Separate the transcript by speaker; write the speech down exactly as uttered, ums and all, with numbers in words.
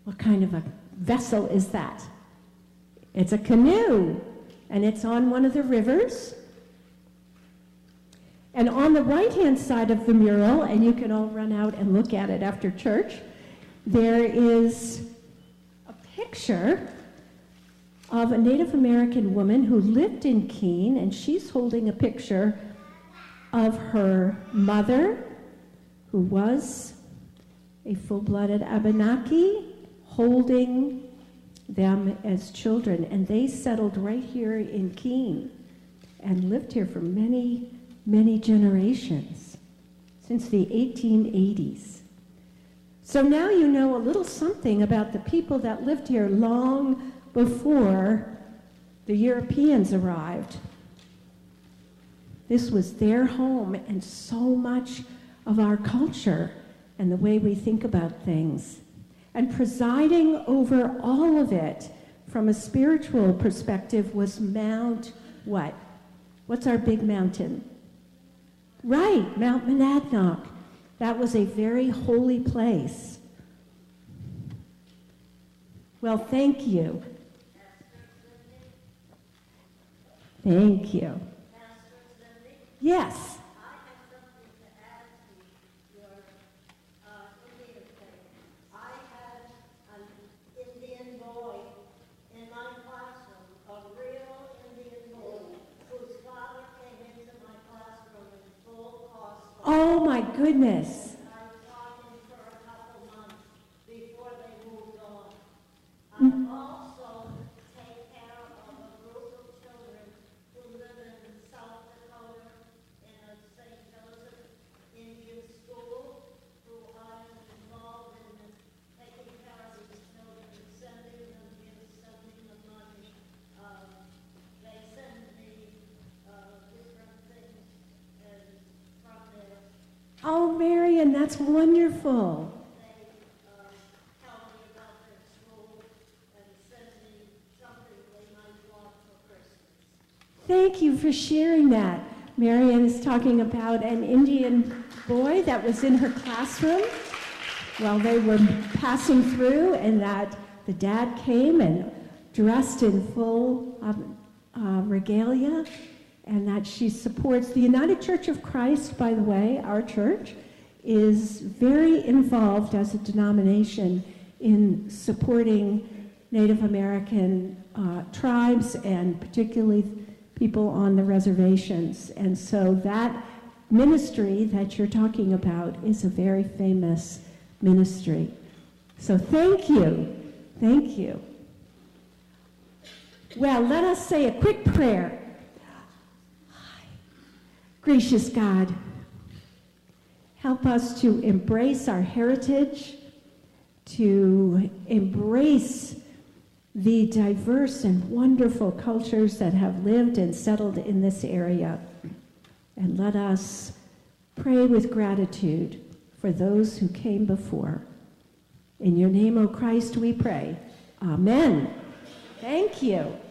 Speaker 1: What kind of a vessel is that? It's a canoe, and it's on one of the rivers. And on the right-hand side of the mural, and you can all run out and look at it after church, there is a picture of a Native American woman who lived in Keene, and she's holding a picture of her mother, who was a full-blooded Abenaki, holding them as children. And they settled right here in Keene and lived here for many, many generations, since the eighteen eighties. So now you know a little something about the people that lived here long before the Europeans arrived. This was their home, and so much of our culture and the way we think about things. And presiding over all of it from a spiritual perspective was Mount what? What's our big mountain? Right, Mount Monadnock. That was a very holy place. Well, thank you. Thank you. Yes. Oh my goodness.
Speaker 2: I taught him for a couple months before they moved on. I also take care of a group of children who live in South Dakota in a Saint Joseph Indian school, who I'm involved in taking care of these children and sending them here, sending them money. Um, they send me uh, different things and from there.
Speaker 1: Oh, Marion, that's wonderful.
Speaker 2: They uh, tell me about their school and send me something they might want for Christmas.
Speaker 1: Thank you for sharing that. Marion is talking about an Indian boy that was in her classroom while they were passing through, and that the dad came and dressed in full um, uh, regalia, and that she supports the United Church of Christ, by the way. Our church is very involved as a denomination in supporting Native American uh, tribes, and particularly people on the reservations. And so that ministry that you're talking about is a very famous ministry. So thank you. Thank you. Well, let us say a quick prayer. Gracious God, help us to embrace our heritage, to embrace the diverse and wonderful cultures that have lived and settled in this area. And let us pray with gratitude for those who came before. In your name, O Christ, we pray. Amen. Thank you.